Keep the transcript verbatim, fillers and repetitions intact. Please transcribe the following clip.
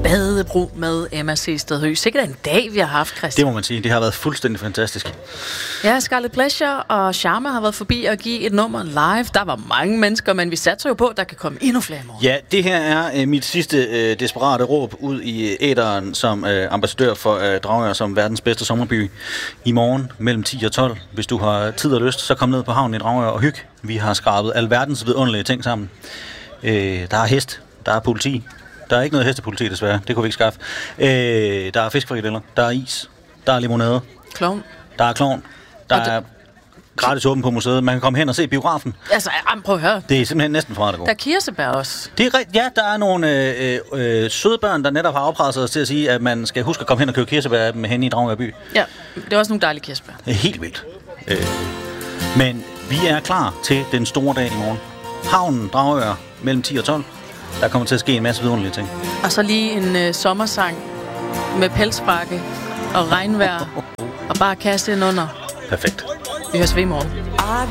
Badebro med Emma Sehested Høegh. Sikkert en dag, vi har haft, Christian. Det må man sige. Det har været fuldstændig fantastisk. Ja, Scarlet Pleasure og Charme har været forbi og give et nummer live. Der var mange mennesker, men vi satser jo på, at der kan komme endnu flere i morgen. Ja, det her er øh, mit sidste øh, desperate råb ud i æteren som øh, ambassadør for øh, Dragør som verdens bedste sommerby. I morgen mellem ti og tolv. Hvis du har tid og lyst, så kom ned på havnen i Dragør og hygge. Vi har skrabet alverdens vidunderlige ting sammen. Øh, der er hest, der er politi. Der er ikke noget hestepoliti, desværre. Det kunne vi ikke skaffe. Øh, der er fiskefrikadeller, der er is, der er limonade. Klovn. Der er klovn. Der er gratis åben på museet. Man kan komme hen og se biografen. Altså, prøv at høre. Det er simpelthen næsten for det gode. Der er kirsebær også. Det er rigtigt. Ja, der er nogle øh, øh, søde børn, der netop har afpresset os til at sige, at man skal huske at komme hen og købe kirsebær med hen i Dragør by. Ja, det er også nogle dejlige kirsebær. Det er helt vildt. Øh, men vi er klar til den store dag i morgen. Havnen Dragør mellem ti og tolv. Der kommer til at ske en masse vidunderlige ting. Og så lige en øh, sommersang med pelsbakke og regnvejr og bare kaste ind under. Perfekt. Vi høres ved i morgen.